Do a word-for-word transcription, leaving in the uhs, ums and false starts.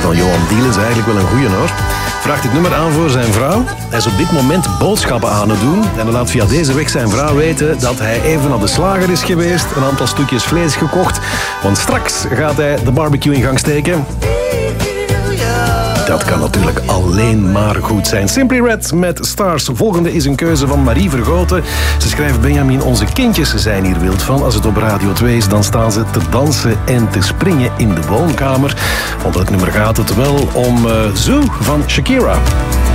van Johan Dielen is eigenlijk wel een goeie hoor. Vraagt dit nummer aan voor zijn vrouw. Hij is op dit moment boodschappen aan het doen. En hij laat via deze weg zijn vrouw weten dat hij even naar de slager is geweest. Een aantal stukjes vlees gekocht. Want straks gaat hij de barbecue in gang steken. Dat kan natuurlijk alleen maar goed zijn. Simply Red met Stars. Volgende is een keuze van Marie Vergoten. Ze schrijft: Benjamin, onze kindjes zijn hier wild van. Als het op Radio twee is, dan staan ze te dansen en te springen in de woonkamer. Onder het nummer gaat het wel om uh, Zoo van Shakira.